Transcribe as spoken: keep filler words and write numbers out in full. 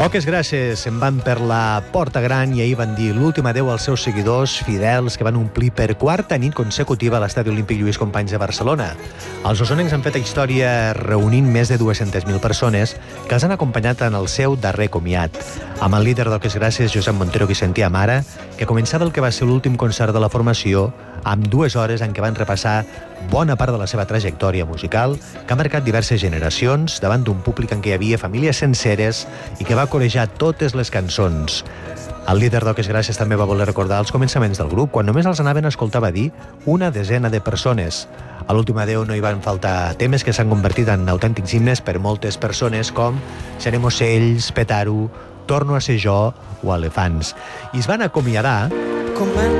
Poques gràcies se'n van per la porta gran i ahir van dir l'últim adeu als seus seguidors fidels que van omplir per quarta nit consecutiva a l'Estadi Olímpic Lluís Companys de Barcelona. Els osonencs han fet història reunint més de dues-centes mil persones que els han acompanyat en el seu darrer comiat. Amb el líder d'Oques Gràcies, Josep Montero, qui sentia Mare, que començava el que va ser l'últim concert de la formació amb dues hores en què van repassar bona part de la seva trajectòria musical, que ha marcat diverses generacions davant d'un públic en què hi havia famílies senceres i que va corejar totes les cançons. El líder d'Oques Gràcies també va voler recordar els començaments del grup, quan només els anaven a escoltar, va dir, una desena de persones. A l'últim adeu no hi van faltar temes que s'han convertit en autèntics himnes per moltes persones, com Serem ocells, Petaro, Torno a ser jo o Elefants. I es van acomiadar... Com